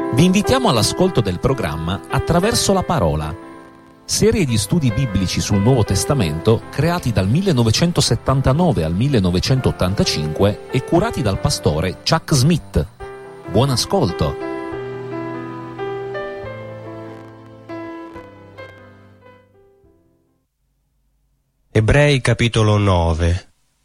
Vi invitiamo all'ascolto del programma Attraverso la Parola, serie di studi biblici sul Nuovo Testamento creati dal 1979 al 1985 e curati dal pastore Chuck Smith. Buon ascolto! Ebrei capitolo 9.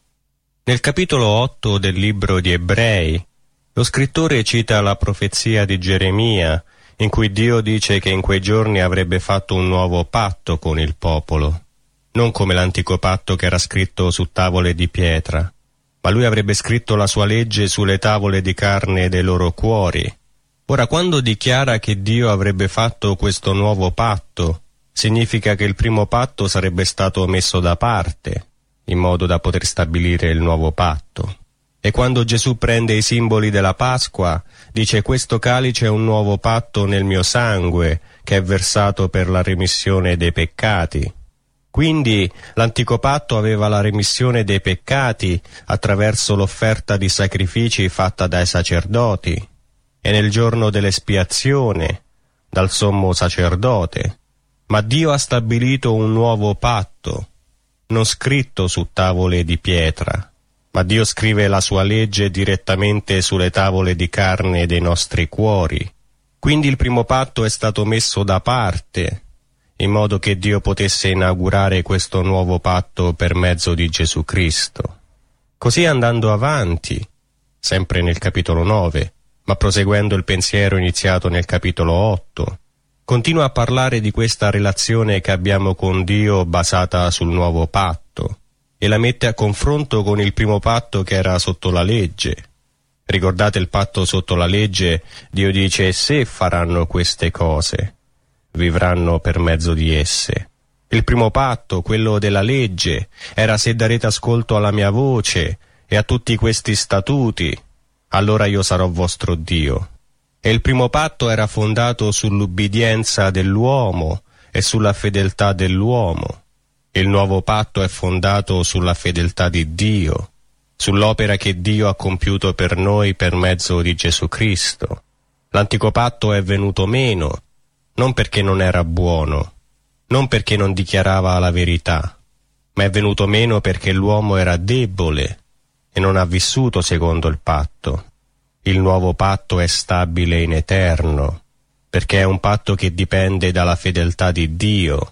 Nel capitolo 8 del libro di Ebrei, lo scrittore cita la profezia di Geremia, in cui Dio dice che in quei giorni avrebbe fatto un nuovo patto con il popolo, non come l'antico patto che era scritto su tavole di pietra, ma lui avrebbe scritto la sua legge sulle tavole di carne dei loro cuori. Ora, quando dichiara che Dio avrebbe fatto questo nuovo patto, significa che il primo patto sarebbe stato messo da parte, in modo da poter stabilire il nuovo patto. E quando Gesù prende i simboli della Pasqua, dice: questo calice è un nuovo patto nel mio sangue, che è versato per la remissione dei peccati. Quindi l'antico patto aveva la remissione dei peccati attraverso l'offerta di sacrifici fatta dai sacerdoti, e nel giorno dell'espiazione, dal sommo sacerdote. Ma Dio ha stabilito un nuovo patto, non scritto su tavole di pietra, ma Dio scrive la sua legge direttamente sulle tavole di carne dei nostri cuori. Quindi il primo patto è stato messo da parte, in modo che Dio potesse inaugurare questo nuovo patto per mezzo di Gesù Cristo. Così, andando avanti, sempre nel capitolo 9, ma proseguendo il pensiero iniziato nel capitolo 8, continua a parlare di questa relazione che abbiamo con Dio basata sul nuovo patto, e la mette a confronto con il primo patto che era sotto la legge. Ricordate il patto sotto la legge? Dio dice: se faranno queste cose, vivranno per mezzo di esse. Il primo patto, quello della legge, era: se darete ascolto alla mia voce e a tutti questi statuti, allora io sarò vostro Dio. E il primo patto era fondato sull'ubbidienza dell'uomo e sulla fedeltà dell'uomo. Il nuovo patto è fondato sulla fedeltà di Dio, sull'opera che Dio ha compiuto per noi per mezzo di Gesù Cristo. L'antico patto è venuto meno, non perché non era buono, non perché non dichiarava la verità, ma è venuto meno perché l'uomo era debole e non ha vissuto secondo il patto. Il nuovo patto è stabile in eterno, perché è un patto che dipende dalla fedeltà di Dio,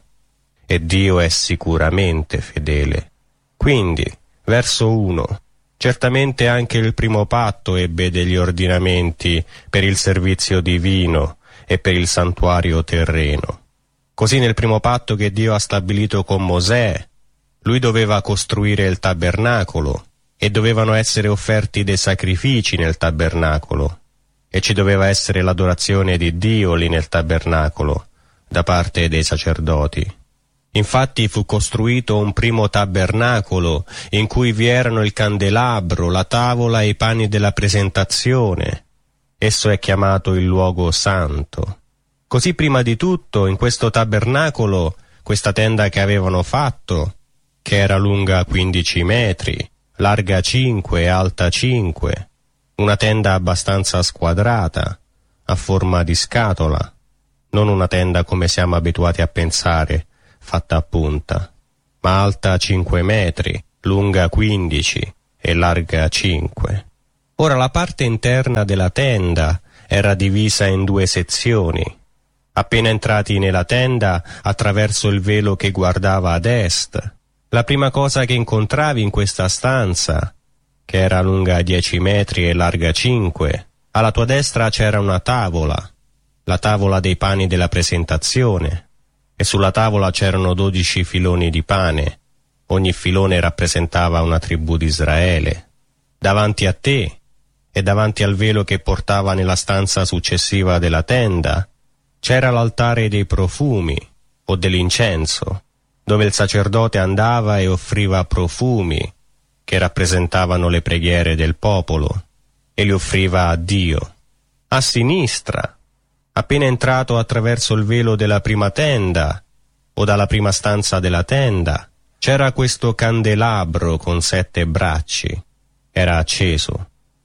e Dio è sicuramente fedele. Quindi, verso 1, certamente anche il primo patto ebbe degli ordinamenti per il servizio divino e per il santuario terreno. Così nel primo patto che Dio ha stabilito con Mosè, lui doveva costruire il tabernacolo, e dovevano essere offerti dei sacrifici nel tabernacolo, e ci doveva essere l'adorazione di Dio lì nel tabernacolo, da parte dei sacerdoti. Infatti fu costruito un primo tabernacolo, in cui vi erano il candelabro, la tavola e i pani della presentazione. Esso è chiamato il luogo santo. Così prima di tutto, in questo tabernacolo, questa tenda che avevano fatto, che era lunga 15 metri, larga 5 e alta 5, una tenda abbastanza squadrata, a forma di scatola, non una tenda come siamo abituati a pensare, fatta a punta, ma alta 5 metri, lunga 15 e larga 5. Ora la parte interna della tenda era divisa in 2 sezioni. Appena entrati nella tenda, attraverso il velo che guardava ad est, la prima cosa che incontravi in questa stanza, che era lunga 10 metri e larga 5, alla tua destra c'era una tavola, la tavola dei pani della presentazione, e sulla tavola c'erano 12 filoni di pane. Ogni filone rappresentava una tribù di Israele. Davanti a te e davanti al velo che portava nella stanza successiva della tenda c'era l'altare dei profumi o dell'incenso, dove il sacerdote andava e offriva profumi che rappresentavano le preghiere del popolo, e li offriva a Dio. A sinistra, appena entrato attraverso il velo della prima tenda o dalla prima stanza della tenda, c'era questo candelabro con 7 bracci. Era acceso,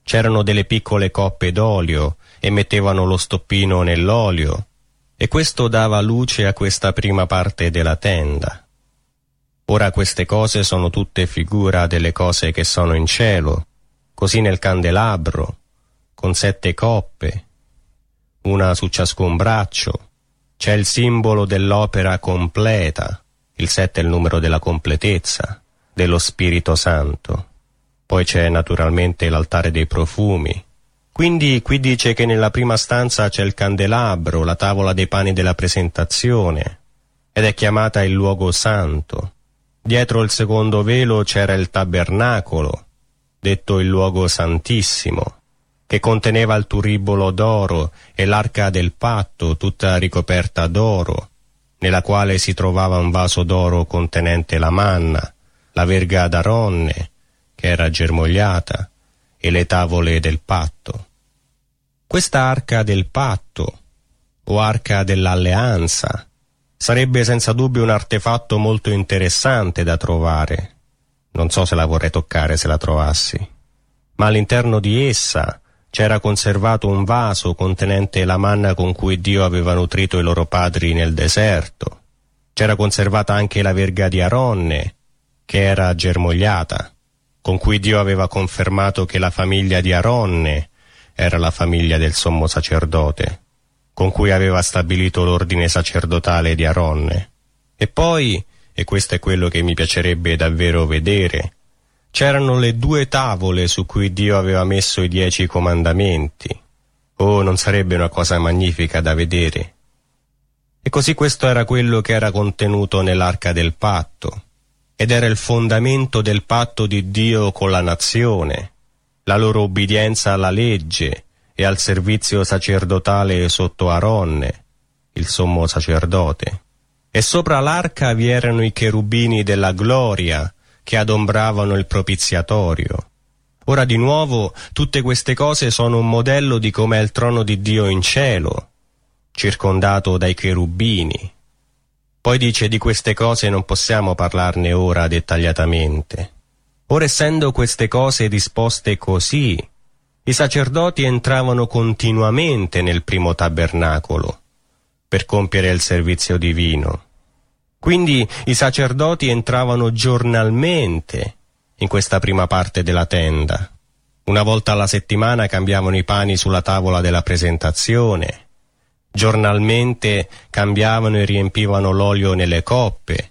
C'erano delle piccole coppe d'olio e mettevano lo stoppino nell'olio, e questo dava luce a questa prima parte della tenda. Ora queste cose sono tutte figura delle cose che sono in cielo, così nel candelabro, con 7 coppe, una su ciascun braccio, c'è il simbolo dell'opera completa, il 7 è il numero della completezza, dello Spirito Santo. Poi c'è naturalmente l'altare dei profumi. Quindi qui dice che nella prima stanza c'è il candelabro, la tavola dei pani della presentazione, ed è chiamata il luogo santo. Dietro il secondo velo c'era il tabernacolo, detto il luogo santissimo, che conteneva il turibolo d'oro e l'arca del patto tutta ricoperta d'oro, nella quale si trovava un vaso d'oro contenente la manna, la verga d'Aronne, che era germogliata, e le tavole del patto. Questa arca del patto, o arca dell'alleanza, sarebbe senza dubbio un artefatto molto interessante da trovare. Non so se la vorrei toccare se la trovassi. Ma all'interno di essa c'era conservato un vaso contenente la manna con cui Dio aveva nutrito i loro padri nel deserto. C'era conservata anche la verga di Aronne, che era germogliata, con cui Dio aveva confermato che la famiglia di Aronne era la famiglia del sommo sacerdote, con cui aveva stabilito l'ordine sacerdotale di Aronne. E poi, e questo è quello che mi piacerebbe davvero vedere, c'erano le 2 tavole su cui Dio aveva messo i 10 comandamenti. Oh, non sarebbe una cosa magnifica da vedere? E così questo era quello che era contenuto nell'arca del patto, ed era il fondamento del patto di Dio con la nazione, la loro obbedienza alla legge e al servizio sacerdotale sotto Aronne, il sommo sacerdote. E sopra l'arca vi erano i cherubini della gloria che adombravano il propiziatorio. Ora di nuovo tutte queste cose sono un modello di com'è il trono di Dio in cielo, circondato dai cherubini. Poi dice di queste cose non possiamo parlarne ora dettagliatamente. Ora essendo queste cose disposte così, i sacerdoti entravano continuamente nel primo tabernacolo per compiere il servizio divino. Quindi i sacerdoti entravano giornalmente in questa prima parte della tenda. Una volta alla settimana cambiavano i pani sulla tavola della presentazione. Giornalmente cambiavano e riempivano l'olio nelle coppe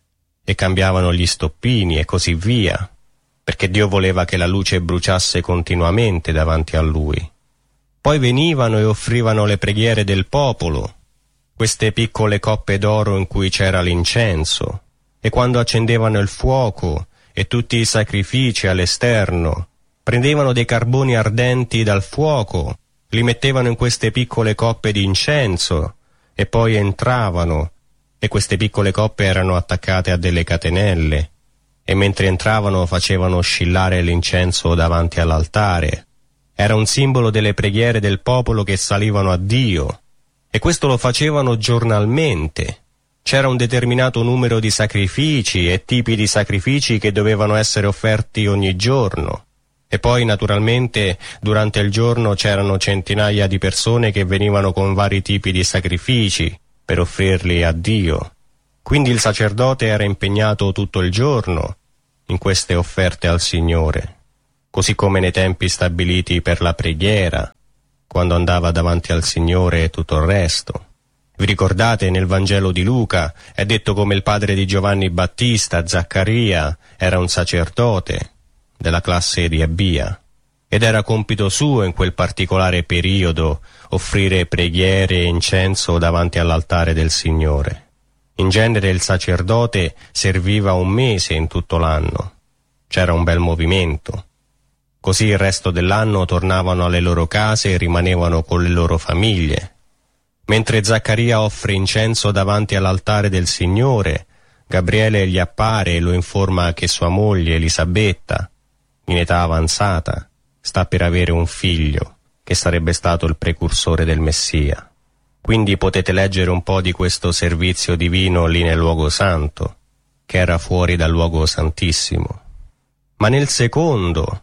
e cambiavano gli stoppini e così via, perché Dio voleva che la luce bruciasse continuamente davanti a Lui. Poi venivano e offrivano le preghiere del popolo, queste piccole coppe d'oro in cui c'era l'incenso, e quando accendevano il fuoco e tutti i sacrifici all'esterno, prendevano dei carboni ardenti dal fuoco, li mettevano in queste piccole coppe di incenso e poi entravano, e queste piccole coppe erano attaccate a delle catenelle, e mentre entravano facevano oscillare l'incenso davanti all'altare. Era un simbolo delle preghiere del popolo che salivano a Dio, e questo lo facevano giornalmente. C'era un determinato numero di sacrifici e tipi di sacrifici che dovevano essere offerti ogni giorno. E poi naturalmente durante il giorno c'erano centinaia di persone che venivano con vari tipi di sacrifici per offrirli a Dio. Quindi il sacerdote era impegnato tutto il giorno in queste offerte al Signore, così come nei tempi stabiliti per la preghiera, quando andava davanti al Signore e tutto il resto. Vi ricordate, nel Vangelo di Luca è detto come il padre di Giovanni Battista, Zaccaria, era un sacerdote della classe di Abia, ed era compito suo in quel particolare periodo offrire preghiere e incenso davanti all'altare del Signore. In genere il sacerdote serviva 1 mese in tutto l'anno. C'era un bel movimento. Così il resto dell'anno tornavano alle loro case e rimanevano con le loro famiglie. Mentre Zaccaria offre incenso davanti all'altare del Signore, Gabriele gli appare e lo informa che sua moglie Elisabetta, in età avanzata, sta per avere un figlio, che sarebbe stato il precursore del Messia. Quindi potete leggere un po' di questo servizio divino lì nel luogo santo, che era fuori dal luogo santissimo. Ma nel secondo,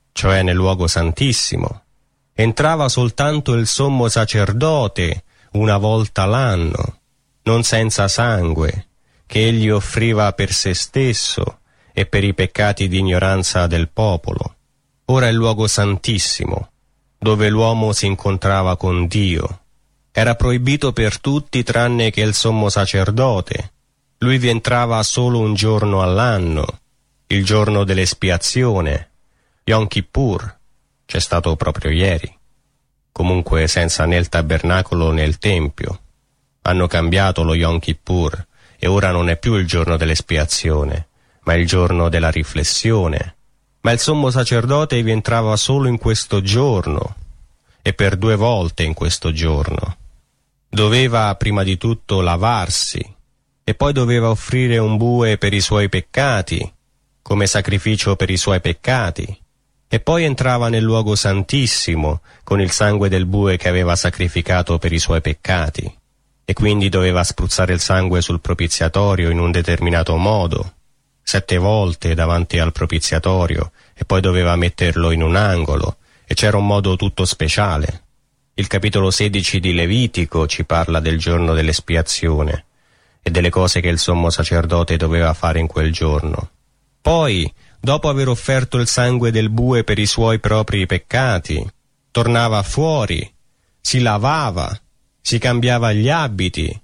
cioè nel luogo santissimo, entrava soltanto il sommo sacerdote una volta l'anno, non senza sangue, che egli offriva per se stesso e per i peccati di ignoranza del popolo. Ora il luogo santissimo, dove l'uomo si incontrava con Dio, era proibito per tutti tranne che il sommo sacerdote. Lui vi entrava solo un giorno all'anno, il giorno dell'espiazione, Yom Kippur, c'è stato proprio ieri. Comunque senza né il tabernacolo né il tempio. Hanno cambiato lo Yom Kippur e ora non è più il giorno dell'espiazione, ma il giorno della riflessione. Ma il sommo sacerdote vi entrava solo in questo giorno e per 2 volte in questo giorno. Doveva prima di tutto lavarsi e poi doveva offrire un bue per i suoi peccati, come sacrificio per i suoi peccati, e poi entrava nel luogo santissimo con il sangue del bue che aveva sacrificato per i suoi peccati, e quindi doveva spruzzare il sangue sul propiziatorio in un determinato modo, 7 volte davanti al propiziatorio, e poi doveva metterlo in un angolo, e c'era un modo tutto speciale. Il capitolo 16 di Levitico ci parla del giorno dell'espiazione e delle cose che il sommo sacerdote doveva fare in quel giorno. Poi, dopo aver offerto il sangue del bue per i suoi propri peccati, tornava fuori, si lavava, si cambiava gli abiti,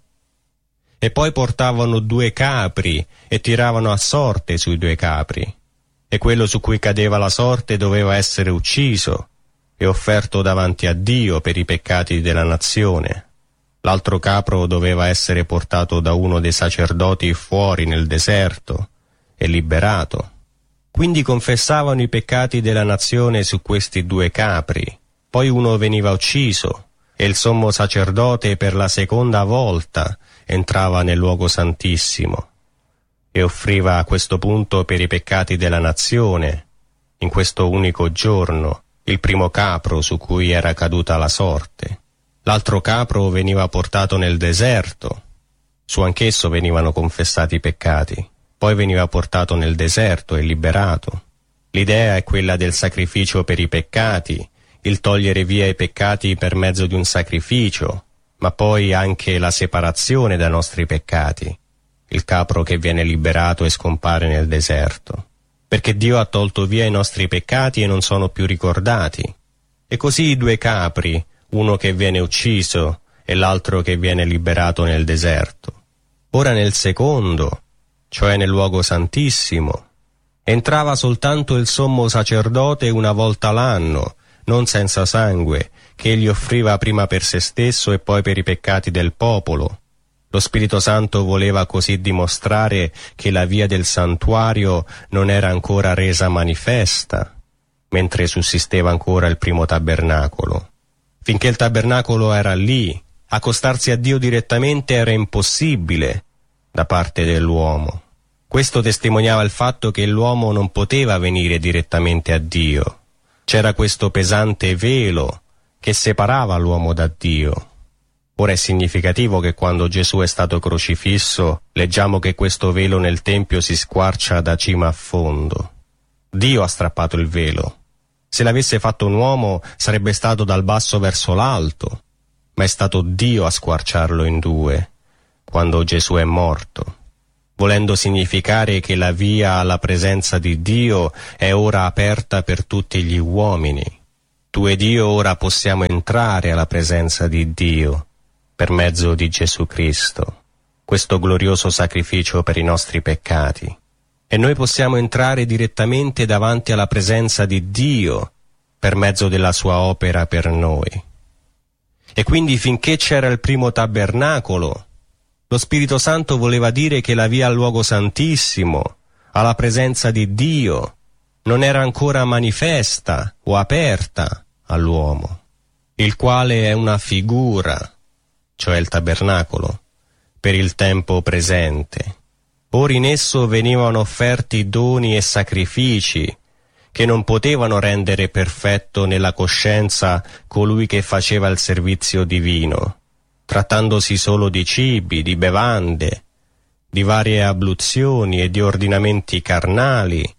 e poi portavano 2 capri e tiravano a sorte sui 2 capri, e quello su cui cadeva la sorte doveva essere ucciso e offerto davanti a Dio per i peccati della nazione. L'altro capro doveva essere portato da uno dei sacerdoti fuori nel deserto e liberato. Quindi confessavano i peccati della nazione su questi 2 capri, poi uno veniva ucciso e il sommo sacerdote per la seconda volta entrava nel luogo santissimo e offriva a questo punto per i peccati della nazione, in questo unico giorno, il primo capro su cui era caduta la sorte. L'altro capro veniva portato nel deserto, su anch'esso venivano confessati i peccati, poi veniva portato nel deserto e liberato. L'idea è quella del sacrificio per i peccati, il togliere via i peccati per mezzo di un sacrificio, ma poi anche la separazione dai nostri peccati, il capro che viene liberato e scompare nel deserto, perché Dio ha tolto via i nostri peccati e non sono più ricordati. E così i 2 capri, uno che viene ucciso e l'altro che viene liberato nel deserto. Ora nel secondo, cioè nel luogo santissimo, entrava soltanto il sommo sacerdote una volta l'anno, non senza sangue, che egli offriva prima per se stesso e poi per i peccati del popolo. Lo Spirito Santo voleva così dimostrare che la via del santuario non era ancora resa manifesta, mentre sussisteva ancora il primo tabernacolo. Finché il tabernacolo era lì, accostarsi a Dio direttamente era impossibile da parte dell'uomo. Questo testimoniava il fatto che l'uomo non poteva venire direttamente a Dio. C'era questo pesante velo che separava l'uomo da Dio. Ora è significativo che quando Gesù è stato crocifisso, leggiamo che questo velo nel Tempio si squarcia da cima a fondo. Dio ha strappato il velo. Se l'avesse fatto un uomo sarebbe stato dal basso verso l'alto, ma è stato Dio a squarciarlo in 2, quando Gesù è morto, volendo significare che la via alla presenza di Dio è ora aperta per tutti gli uomini. Tu ed io ora possiamo entrare alla presenza di Dio per mezzo di Gesù Cristo, questo glorioso sacrificio per i nostri peccati. E noi possiamo entrare direttamente davanti alla presenza di Dio per mezzo della sua opera per noi. E quindi finché c'era il primo tabernacolo, lo Spirito Santo voleva dire che la via al luogo santissimo, alla presenza di Dio, non era ancora manifesta o aperta all'uomo, il quale è una figura, cioè il tabernacolo, per il tempo presente. Ora in esso venivano offerti doni e sacrifici che non potevano rendere perfetto nella coscienza colui che faceva il servizio divino, trattandosi solo di cibi, di bevande, di varie abluzioni e di ordinamenti carnali,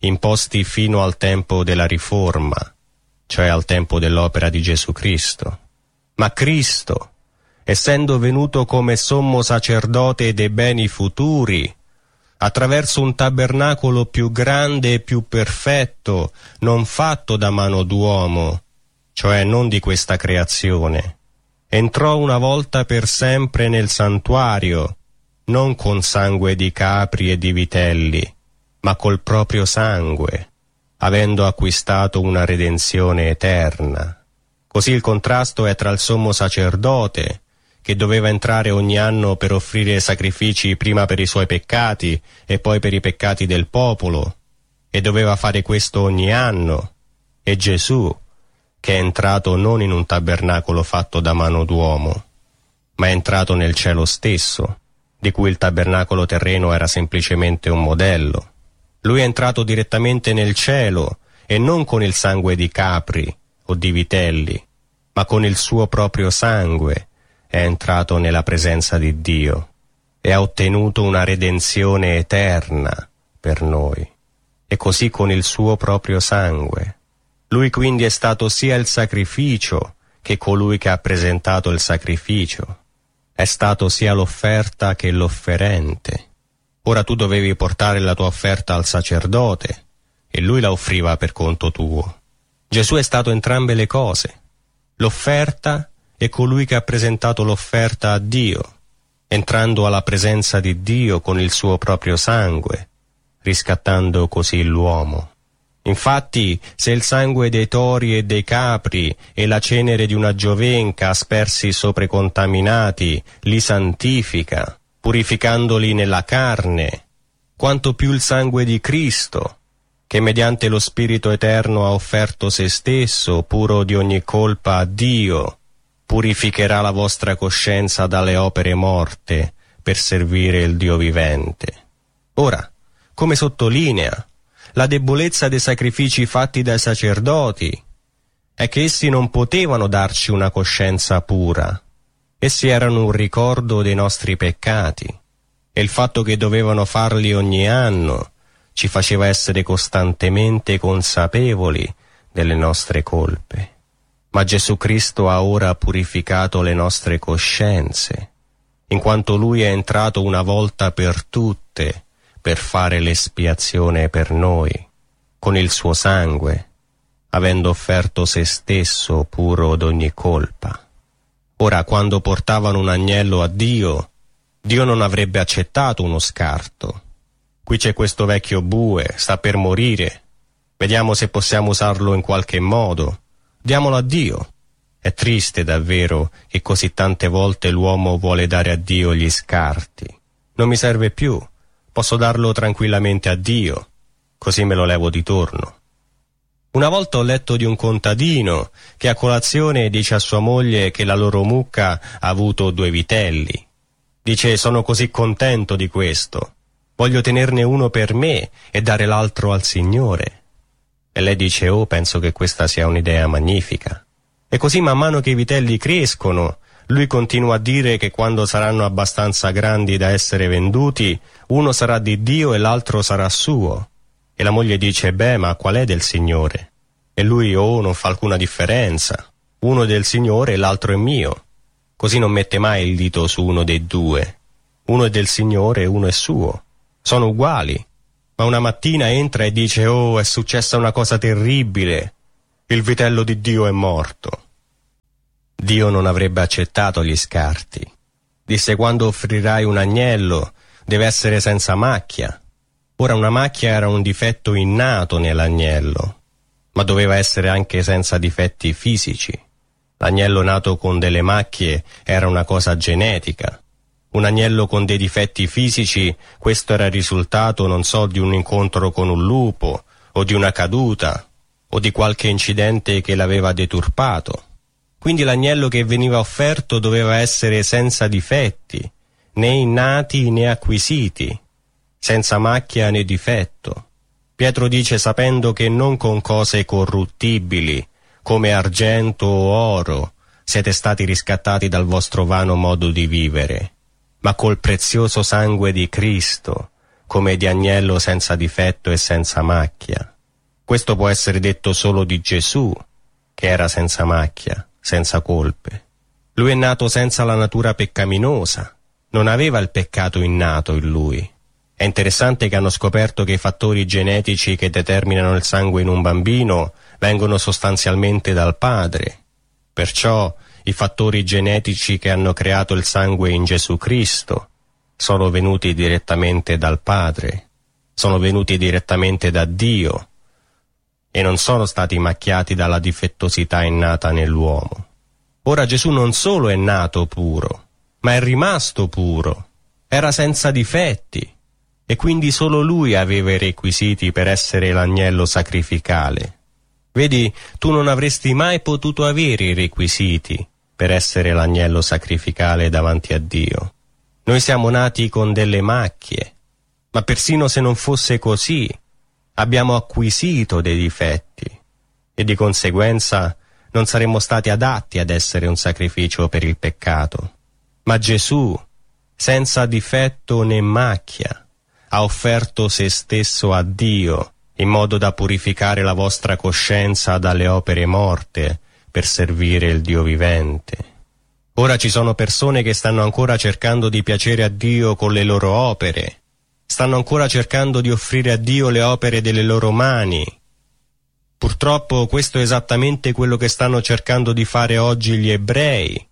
imposti fino al tempo della Riforma, cioè al tempo dell'opera di Gesù Cristo. Ma Cristo, essendo venuto come sommo sacerdote dei beni futuri, attraverso un tabernacolo più grande e più perfetto, non fatto da mano d'uomo, cioè non di questa creazione, entrò una volta per sempre nel santuario, non con sangue di capri e di vitelli, ma col proprio sangue, avendo acquistato una redenzione eterna. Così il contrasto è tra il sommo sacerdote, che doveva entrare ogni anno per offrire sacrifici prima per i suoi peccati e poi per i peccati del popolo, e doveva fare questo ogni anno, e Gesù, che è entrato non in un tabernacolo fatto da mano d'uomo, ma è entrato nel cielo stesso, di cui il tabernacolo terreno era semplicemente un modello. Lui è entrato direttamente nel cielo, e non con il sangue di capri o di vitelli, ma con il suo proprio sangue è entrato nella presenza di Dio e ha ottenuto una redenzione eterna per noi, e così con il suo proprio sangue. Lui quindi è stato sia il sacrificio che colui che ha presentato il sacrificio, è stato sia l'offerta che l'offerente. Ora tu dovevi portare la tua offerta al sacerdote e lui la offriva per conto tuo. Gesù è stato entrambe le cose, l'offerta e colui che ha presentato l'offerta a Dio, entrando alla presenza di Dio con il suo proprio sangue, riscattando così l'uomo. Infatti, se il sangue dei tori e dei capri e la cenere di una giovenca aspersi sopra i contaminati li santifica, purificandoli nella carne, quanto più il sangue di Cristo, che mediante lo Spirito Eterno ha offerto se stesso, puro di ogni colpa a Dio, purificherà la vostra coscienza dalle opere morte per servire il Dio vivente. Ora, come sottolinea, la debolezza dei sacrifici fatti dai sacerdoti è che essi non potevano darci una coscienza pura. Essi erano un ricordo dei nostri peccati, e il fatto che dovevano farli ogni anno ci faceva essere costantemente consapevoli delle nostre colpe. Ma Gesù Cristo ha ora purificato le nostre coscienze, in quanto Lui è entrato una volta per tutte per fare l'espiazione per noi, con il suo sangue, avendo offerto se stesso puro d'ogni colpa. Ora, quando portavano un agnello a Dio, Dio non avrebbe accettato uno scarto. Qui c'è questo vecchio bue, sta per morire, vediamo se possiamo usarlo in qualche modo, diamolo a Dio. È triste davvero che così tante volte l'uomo vuole dare a Dio gli scarti. Non mi serve più, posso darlo tranquillamente a Dio, così me lo levo di torno. Una volta ho letto di un contadino che a colazione dice a sua moglie che la loro mucca ha avuto 2 vitelli. Dice: sono così contento di questo, voglio tenerne uno per me e dare l'altro al Signore. E lei dice: oh, penso che questa sia un'idea magnifica. E così man mano che i vitelli crescono, lui continua a dire che quando saranno abbastanza grandi da essere venduti, uno sarà di Dio e l'altro sarà suo. E la moglie dice: beh, ma qual è del Signore? E lui: oh, non fa alcuna differenza, uno è del Signore e l'altro è mio. Così non mette mai il dito su uno dei 2. Uno è del Signore e uno è suo. Sono uguali. Ma una mattina entra e dice: oh, è successa una cosa terribile, il vitello di Dio è morto. Dio non avrebbe accettato gli scarti. Disse: quando offrirai un agnello deve essere senza macchia. Ora, una macchia era un difetto innato nell'agnello, ma doveva essere anche senza difetti fisici. L'agnello nato con delle macchie era una cosa genetica. Un agnello con dei difetti fisici, questo era il risultato, non so, di un incontro con un lupo, o di una caduta, o di qualche incidente che l'aveva deturpato. Quindi l'agnello che veniva offerto doveva essere senza difetti, né innati né acquisiti, senza macchia né difetto. Pietro dice: sapendo che non con cose corruttibili, come argento o oro, siete stati riscattati dal vostro vano modo di vivere, ma col prezioso sangue di Cristo, come di agnello senza difetto e senza macchia. Questo può essere detto solo di Gesù, che era senza macchia, senza colpe. Lui è nato senza la natura peccaminosa, non aveva il peccato innato in lui. È interessante che hanno scoperto che i fattori genetici che determinano il sangue in un bambino vengono sostanzialmente dal padre. Perciò i fattori genetici che hanno creato il sangue in Gesù Cristo sono venuti direttamente dal Padre, sono venuti direttamente da Dio e non sono stati macchiati dalla difettosità innata nell'uomo. Ora Gesù non solo è nato puro, ma è rimasto puro, era senza difetti e quindi solo lui aveva i requisiti per essere l'agnello sacrificale. Vedi, tu non avresti mai potuto avere i requisiti per essere l'agnello sacrificale davanti a Dio. Noi siamo nati con delle macchie, ma persino se non fosse così, abbiamo acquisito dei difetti e di conseguenza non saremmo stati adatti ad essere un sacrificio per il peccato. Ma Gesù, senza difetto né macchia, ha offerto se stesso a Dio in modo da purificare la vostra coscienza dalle opere morte per servire il Dio vivente. Ora ci sono persone che stanno ancora cercando di piacere a Dio con le loro opere, stanno ancora cercando di offrire a Dio le opere delle loro mani. Purtroppo questo è esattamente quello che stanno cercando di fare oggi gli ebrei.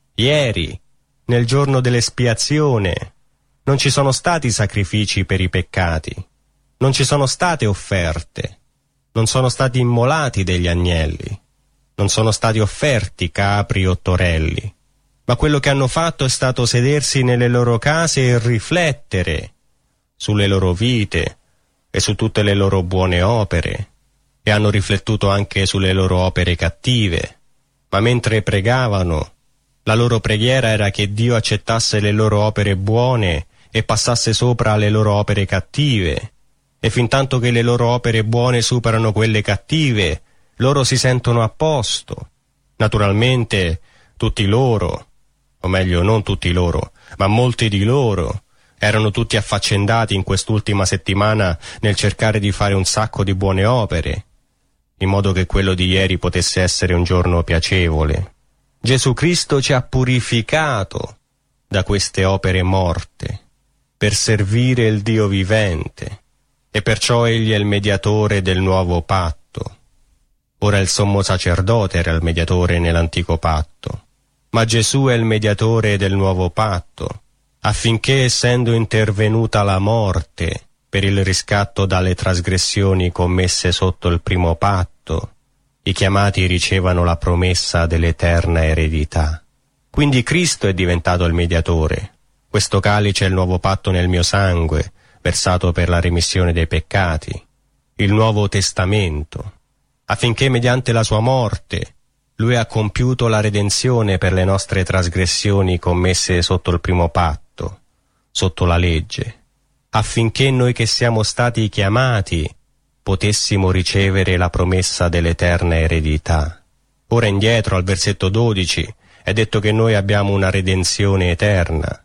Ieri, nel giorno dell'espiazione, non ci sono stati sacrifici per i peccati, non ci sono state offerte, non sono stati immolati degli agnelli, non sono stati offerti capri o torelli, ma quello che hanno fatto è stato sedersi nelle loro case e riflettere sulle loro vite e su tutte le loro buone opere, e hanno riflettuto anche sulle loro opere cattive, ma mentre pregavano, la loro preghiera era che Dio accettasse le loro opere buone e passasse sopra alle loro opere cattive, e fintanto che le loro opere buone superano quelle cattive, loro si sentono a posto. Naturalmente tutti loro, o meglio non tutti loro, ma molti di loro, erano tutti affaccendati in quest'ultima settimana nel cercare di fare un sacco di buone opere, in modo che quello di ieri potesse essere un giorno piacevole. Gesù Cristo ci ha purificato da queste opere morte per servire il Dio vivente, e perciò egli è il mediatore del nuovo patto. Ora il sommo sacerdote era il mediatore nell'antico patto, ma Gesù è il mediatore del nuovo patto, affinché, essendo intervenuta la morte per il riscatto dalle trasgressioni commesse sotto il primo patto, i chiamati ricevano la promessa dell'eterna eredità. Quindi Cristo è diventato il mediatore. Questo calice è il nuovo patto nel mio sangue, versato per la remissione dei peccati, il Nuovo Testamento, affinché mediante la sua morte Lui ha compiuto la redenzione per le nostre trasgressioni commesse sotto il primo patto, sotto la legge, affinché noi che siamo stati chiamati potessimo ricevere la promessa dell'eterna eredità. Ora indietro al versetto 12 è detto che noi abbiamo una redenzione eterna,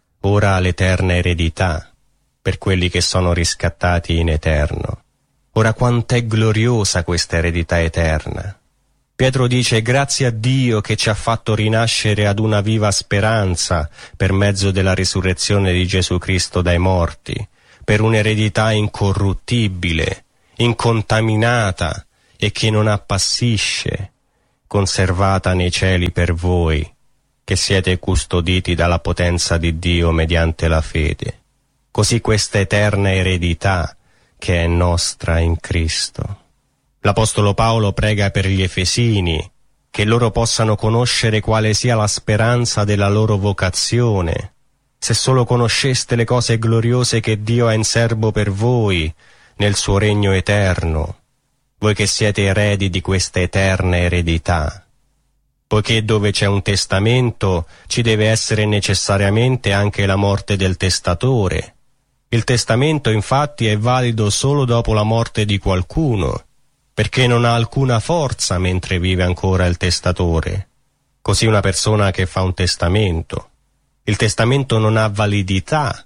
ora l'eterna eredità per quelli che sono riscattati in eterno. Ora quant'è gloriosa questa eredità eterna! Pietro dice: grazie a Dio che ci ha fatto rinascere ad una viva speranza per mezzo della risurrezione di Gesù Cristo dai morti, per un'eredità incorruttibile, incontaminata e che non appassisce, conservata nei cieli per voi, che siete custoditi dalla potenza di Dio mediante la fede. Così questa eterna eredità che è nostra in Cristo. L'Apostolo Paolo prega per gli Efesini che loro possano conoscere quale sia la speranza della loro vocazione. Se solo conosceste le cose gloriose che Dio ha in serbo per voi nel suo regno eterno, voi che siete eredi di questa eterna eredità. Poiché dove c'è un testamento ci deve essere necessariamente anche la morte del testatore. Il testamento infatti è valido solo dopo la morte di qualcuno, perché non ha alcuna forza mentre vive ancora il testatore. Così una persona che fa un testamento, il testamento non ha validità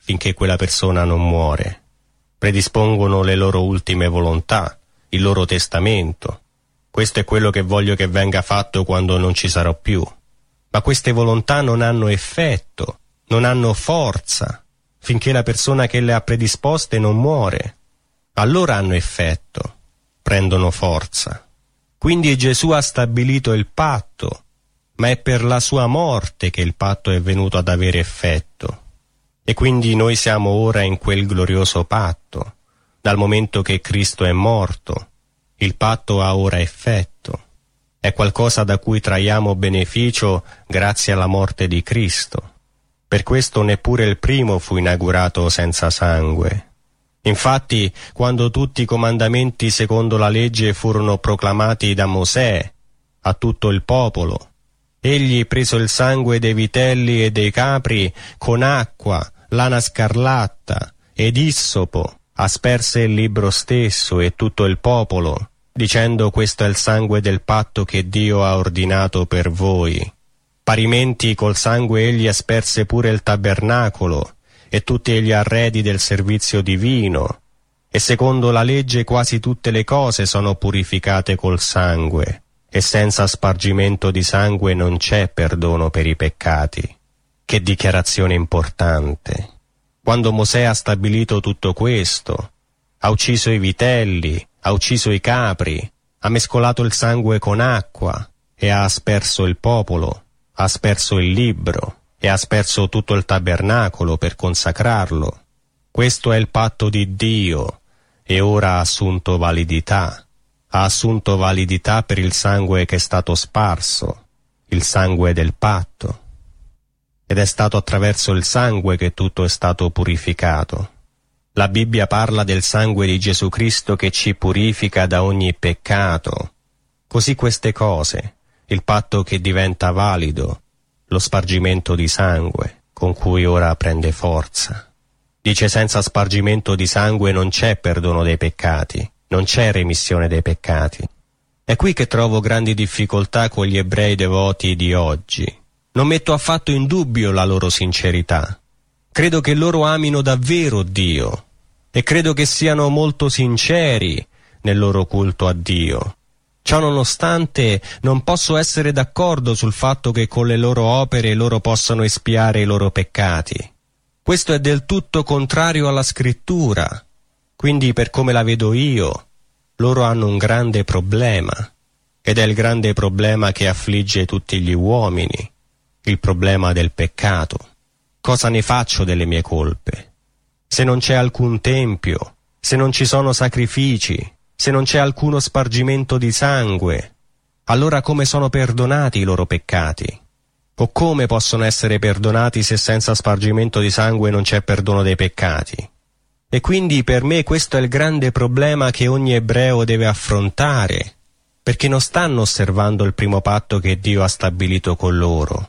finché quella persona non muore. Predispongono le loro ultime volontà, il loro testamento. Questo è quello che voglio che venga fatto quando non ci sarò più. Ma queste volontà non hanno effetto, non hanno forza, finché la persona che le ha predisposte non muore. Allora hanno effetto, prendono forza. Quindi Gesù ha stabilito il patto, ma è per la sua morte che il patto è venuto ad avere effetto. E quindi noi siamo ora in quel glorioso patto. Dal momento che Cristo è morto, il patto ha ora effetto. È qualcosa da cui traiamo beneficio grazie alla morte di Cristo. Per questo neppure il primo fu inaugurato senza sangue. Infatti, quando tutti i comandamenti secondo la legge furono proclamati da Mosè a tutto il popolo, egli, preso il sangue dei vitelli e dei capri, con acqua, lana scarlatta ed issopo, asperse il libro stesso e tutto il popolo, dicendo: questo è il sangue del patto che Dio ha ordinato per voi. Parimenti col sangue egli asperse pure il tabernacolo e tutti gli arredi del servizio divino, e secondo la legge quasi tutte le cose sono purificate col sangue, e senza spargimento di sangue non c'è perdono per i peccati. Che dichiarazione importante! Quando Mosè ha stabilito tutto questo, ha ucciso i vitelli, ha ucciso i capri, ha mescolato il sangue con acqua e ha asperso il popolo, ha asperso il libro e ha asperso tutto il tabernacolo per consacrarlo. Questo è il patto di Dio e ora ha assunto validità. Ha assunto validità per il sangue che è stato sparso, il sangue del patto. Ed è stato attraverso il sangue che tutto è stato purificato. La Bibbia parla del sangue di Gesù Cristo che ci purifica da ogni peccato. Così queste cose, il patto che diventa valido, lo spargimento di sangue, con cui ora prende forza. Dice: senza spargimento di sangue non c'è perdono dei peccati, non c'è remissione dei peccati. È qui che trovo grandi difficoltà con gli ebrei devoti di oggi. Non metto affatto in dubbio la loro sincerità. Credo che loro amino davvero Dio e credo che siano molto sinceri nel loro culto a Dio. Ciò nonostante non posso essere d'accordo sul fatto che con le loro opere loro possano espiare i loro peccati. Questo è del tutto contrario alla Scrittura. Quindi, per come la vedo io, loro hanno un grande problema, ed è il grande problema che affligge tutti gli uomini, il problema del peccato. Cosa ne faccio delle mie colpe? Se non c'è alcun tempio, se non ci sono sacrifici, se non c'è alcuno spargimento di sangue, allora come sono perdonati i loro peccati? O come possono essere perdonati se senza spargimento di sangue non c'è perdono dei peccati? E quindi per me questo è il grande problema che ogni ebreo deve affrontare, perché non stanno osservando il primo patto che Dio ha stabilito con loro.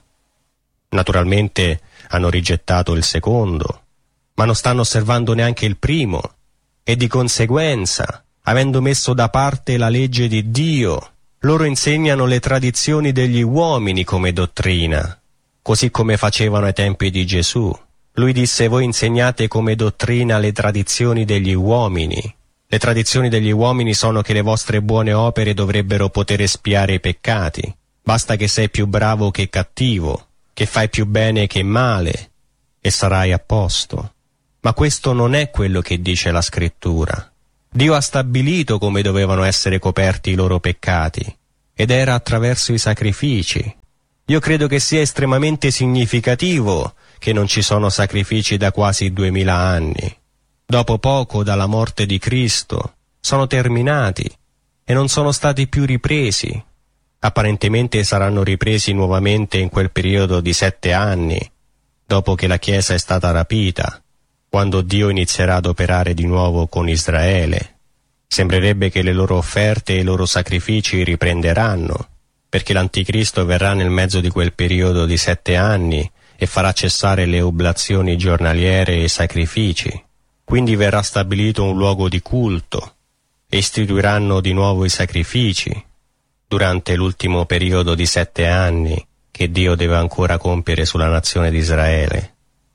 Naturalmente hanno rigettato il secondo, ma non stanno osservando neanche il primo, e di conseguenza, avendo messo da parte la legge di Dio, loro insegnano le tradizioni degli uomini come dottrina, così come facevano ai tempi di Gesù. Lui disse: voi insegnate come dottrina le tradizioni degli uomini. Le tradizioni degli uomini sono che le vostre buone opere dovrebbero poter espiare i peccati. Basta che sei più bravo che cattivo, che fai più bene che male, e sarai a posto. Ma questo non è quello che dice la Scrittura. Dio ha stabilito come dovevano essere coperti i loro peccati, ed era attraverso i sacrifici. Io credo che sia estremamente significativo che non ci sono sacrifici da quasi 2000 anni. Dopo poco dalla morte di Cristo sono terminati e non sono stati più ripresi. Apparentemente saranno ripresi nuovamente in quel periodo di 7 anni, dopo che la Chiesa è stata rapita, quando Dio inizierà ad operare di nuovo con Israele. Sembrerebbe che le loro offerte e i loro sacrifici riprenderanno, perché l'Anticristo verrà nel mezzo di quel periodo di 7 anni e farà cessare le oblazioni giornaliere e i sacrifici. Quindi verrà stabilito un luogo di culto e istituiranno di nuovo i sacrifici durante l'ultimo periodo di 7 anni che Dio deve ancora compiere sulla nazione di Israele.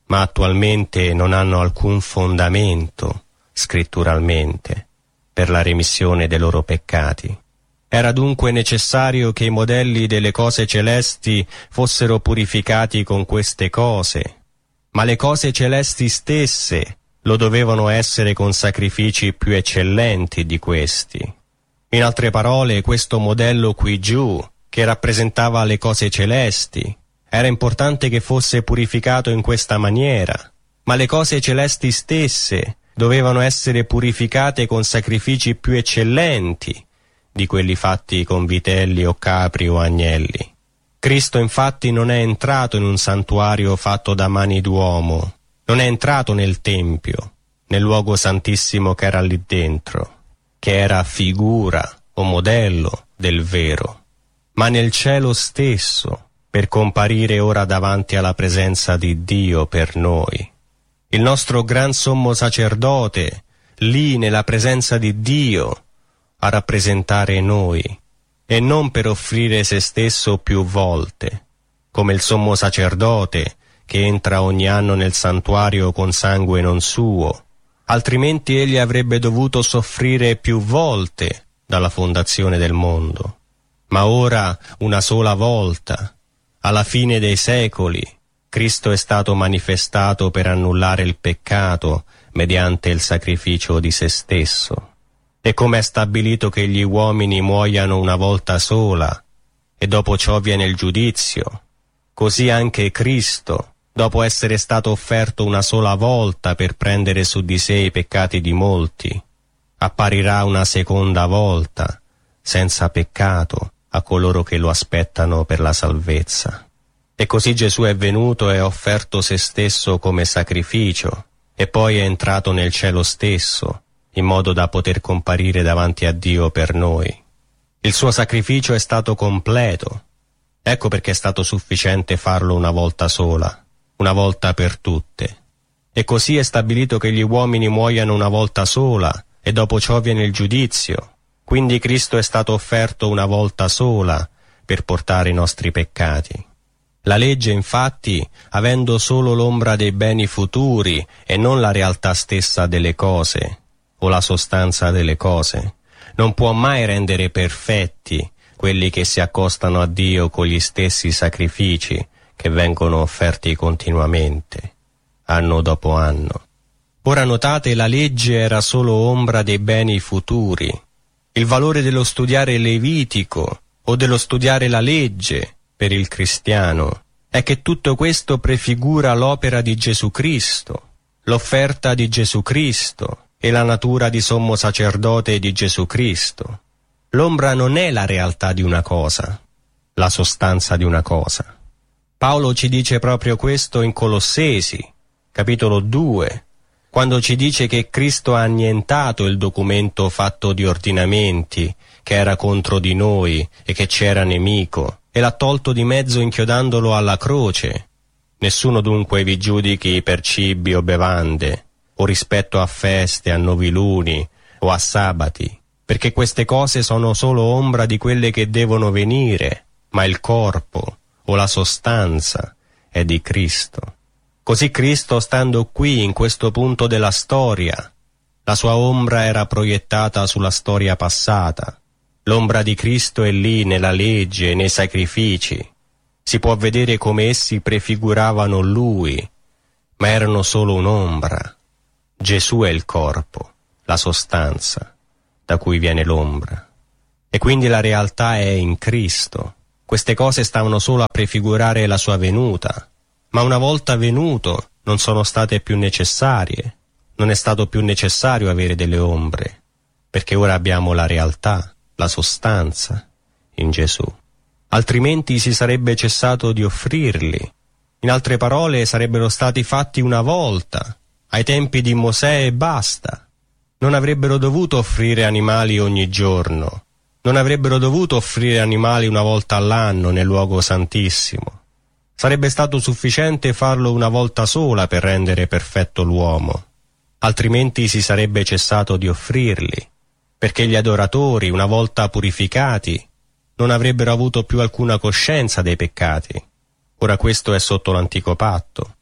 ma attualmente non hanno alcun fondamento, scritturalmente, per la remissione dei loro peccati. Era dunque necessario che i modelli delle cose celesti fossero purificati con queste cose, ma le cose celesti stesse lo dovevano essere con sacrifici più eccellenti di questi. In altre parole, questo modello qui giù, che rappresentava le cose celesti, era importante che fosse purificato in questa maniera, ma le cose celesti stesse dovevano essere purificate con sacrifici più eccellenti di quelli fatti con vitelli o capri o agnelli. Cristo infatti non è entrato in un santuario fatto da mani d'uomo, non è entrato nel Tempio, nel luogo santissimo che era lì dentro, che era figura o modello del vero, ma nel cielo stesso, per comparire ora davanti alla presenza di Dio per noi. Il nostro gran sommo sacerdote, lì nella presenza di Dio, a rappresentare noi, e non per offrire se stesso più volte, come il sommo sacerdote che entra ogni anno nel santuario con sangue non suo, altrimenti egli avrebbe dovuto soffrire più volte dalla fondazione del mondo. Ma ora, una sola volta, alla fine dei secoli, Cristo è stato manifestato per annullare il peccato mediante il sacrificio di se stesso. E come è stabilito che gli uomini muoiano una volta sola, e dopo ciò viene il giudizio, così anche Cristo, dopo essere stato offerto una sola volta per prendere su di sé i peccati di molti, apparirà una seconda volta, senza peccato, a coloro che lo aspettano per la salvezza. E così Gesù è venuto e ha offerto se stesso come sacrificio, e poi è entrato nel cielo stesso, in modo da poter comparire davanti a Dio per noi. Il suo sacrificio è stato completo. Ecco perché è stato sufficiente farlo una volta sola, una volta per tutte. E così è stabilito che gli uomini muoiano una volta sola, e dopo ciò viene il giudizio. Quindi Cristo è stato offerto una volta sola per portare i nostri peccati. La legge, infatti, avendo solo l'ombra dei beni futuri e non la realtà stessa delle cose, o la sostanza delle cose, non può mai rendere perfetti quelli che si accostano a Dio con gli stessi sacrifici che vengono offerti continuamente, anno dopo anno. Ora notate, la legge era solo ombra dei beni futuri. Il valore dello studiare il Levitico o dello studiare la legge per il cristiano è che tutto questo prefigura l'opera di Gesù Cristo, l'offerta di Gesù Cristo e la natura di sommo sacerdote di Gesù Cristo. L'ombra non è la realtà di una cosa, la sostanza di una cosa. Paolo ci dice proprio questo in Colossesi, capitolo 2, quando ci dice che Cristo ha annientato il documento fatto di ordinamenti che era contro di noi e che ci era nemico, e l'ha tolto di mezzo inchiodandolo alla croce. Nessuno dunque vi giudichi per cibi o bevande, o rispetto a feste, a noviluni o a sabati, perché queste cose sono solo ombra di quelle che devono venire, ma il corpo o la sostanza è di Cristo. Così Cristo, stando qui in questo punto della storia, la sua ombra era proiettata sulla storia passata. L'ombra di Cristo è lì nella legge e nei sacrifici. Si può vedere come essi prefiguravano Lui, ma erano solo un'ombra. Gesù è il corpo, la sostanza, da cui viene l'ombra. E quindi la realtà è in Cristo. Queste cose stavano solo a prefigurare la sua venuta, ma una volta venuto non sono state più necessarie. Non è stato più necessario avere delle ombre, perché ora abbiamo la realtà, la sostanza, in Gesù. Altrimenti si sarebbe cessato di offrirli. In altre parole, sarebbero stati fatti una volta, ai tempi di Mosè e basta. Non avrebbero dovuto offrire animali ogni giorno. Non avrebbero dovuto offrire animali una volta all'anno nel luogo santissimo. Sarebbe stato sufficiente farlo una volta sola per rendere perfetto l'uomo. Altrimenti si sarebbe cessato di offrirli, perché gli adoratori, una volta purificati, non avrebbero avuto più alcuna coscienza dei peccati. Ora questo è sotto l'antico patto.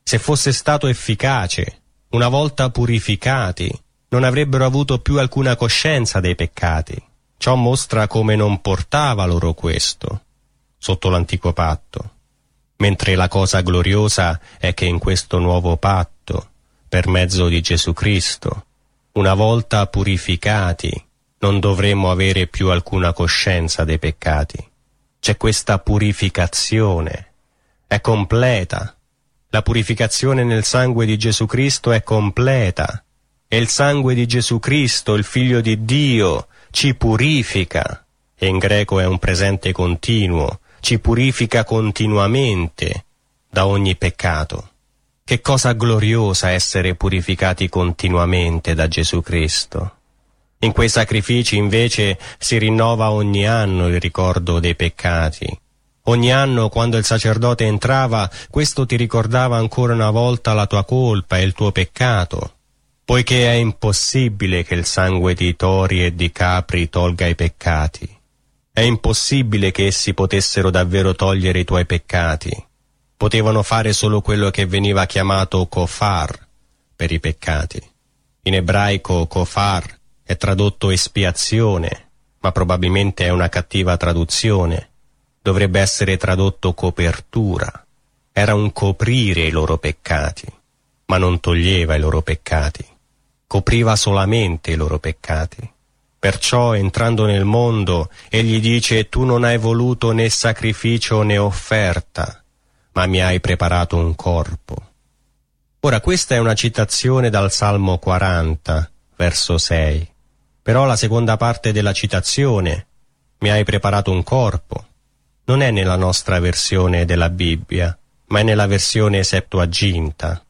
Se fosse stato efficace, una volta purificati, non avrebbero avuto più alcuna coscienza dei peccati. Ciò mostra come non portava loro questo, sotto l'antico patto. Mentre la cosa gloriosa è che in questo nuovo patto, per mezzo di Gesù Cristo, una volta purificati, non dovremmo avere più alcuna coscienza dei peccati. C'è questa purificazione, è completa. La purificazione nel sangue di Gesù Cristo è completa. E il sangue di Gesù Cristo, il Figlio di Dio, ci purifica. E in greco è un presente continuo, ci purifica continuamente da ogni peccato. Che cosa gloriosa essere purificati continuamente da Gesù Cristo. In quei sacrifici invece si rinnova ogni anno il ricordo dei peccati. Ogni anno quando il sacerdote entrava, questo ti ricordava ancora una volta la tua colpa e il tuo peccato, poiché è impossibile che il sangue di tori e di capri tolga i peccati. È impossibile che essi potessero davvero togliere i tuoi peccati. Potevano fare solo quello che veniva chiamato kofar per i peccati. In ebraico kofar è tradotto espiazione, ma probabilmente è una cattiva traduzione. Dovrebbe essere tradotto copertura. Era un coprire i loro peccati, ma non toglieva i loro peccati. Copriva solamente i loro peccati. Perciò, entrando nel mondo, egli dice: tu non hai voluto né sacrificio né offerta, ma mi hai preparato un corpo. Ora, questa è una citazione dal Salmo 40, verso 6. Però la seconda parte della citazione, mi hai preparato un corpo, non è nella nostra versione della Bibbia, ma è nella versione Septuaginta.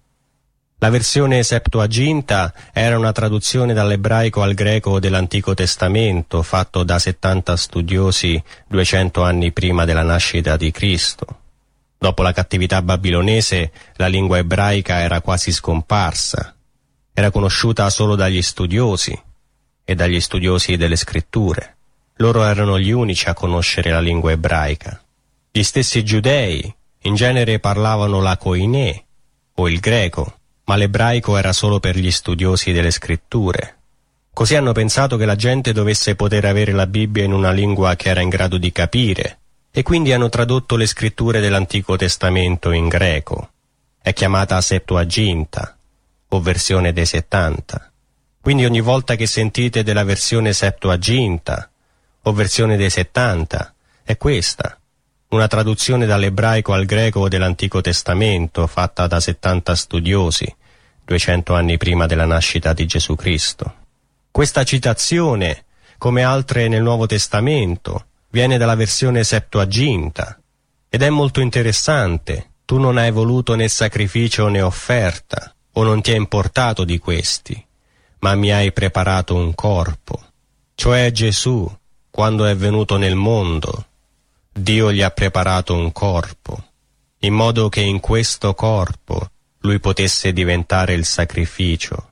La versione Septuaginta era una traduzione dall'ebraico al greco dell'Antico Testamento, fatto da 70 studiosi 200 anni prima della nascita di Cristo. Dopo la cattività babilonese, la lingua ebraica era quasi scomparsa. Era conosciuta solo dagli studiosi e dagli studiosi delle scritture. Loro erano gli unici a conoscere la lingua ebraica. Gli stessi giudei in genere parlavano la koiné o il greco, ma l'ebraico era solo per gli studiosi delle scritture. Così hanno pensato che la gente dovesse poter avere la Bibbia in una lingua che era in grado di capire, e quindi hanno tradotto le scritture dell'Antico Testamento in greco. È chiamata Septuaginta, o versione dei 70. Quindi ogni volta che sentite della versione Septuaginta, o versione dei 70, è questa. Una traduzione dall'ebraico al greco dell'Antico Testamento, fatta da 70 studiosi, 200 anni prima della nascita di Gesù Cristo. Questa citazione, come altre nel Nuovo Testamento, viene dalla versione Septuaginta, ed è molto interessante. Tu non hai voluto né sacrificio né offerta, o non ti è importato di questi, ma mi hai preparato un corpo. Cioè Gesù, quando è venuto nel mondo, Dio gli ha preparato un corpo, in modo che in questo corpo lui potesse diventare il sacrificio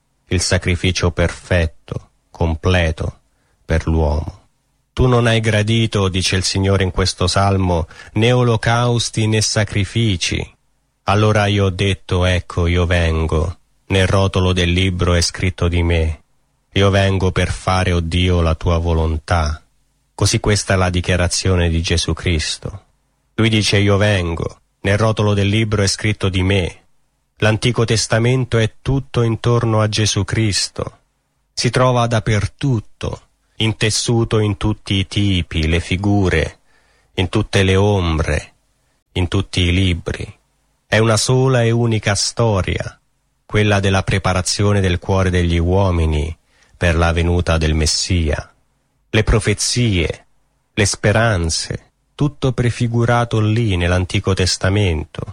perfetto, completo, per l'uomo. Tu non hai gradito, dice il Signore in questo salmo, né olocausti né sacrifici. Allora io ho detto: ecco, io vengo, nel rotolo del libro è scritto di me. Io vengo per fare, o Dio, la tua volontà. Così questa è la dichiarazione di Gesù Cristo. Lui dice: io vengo, nel rotolo del libro è scritto di me. L'Antico Testamento è tutto intorno a Gesù Cristo. Si trova dappertutto, intessuto in tutti i tipi, le figure, in tutte le ombre, in tutti i libri. È una sola e unica storia, quella della preparazione del cuore degli uomini per la venuta del Messia. Le profezie, le speranze, tutto prefigurato lì nell'Antico Testamento.